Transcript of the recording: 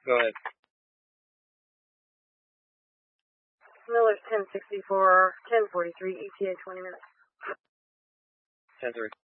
Go ahead. Miller's 1064, 1043, ETA 20 minutes. 10-3.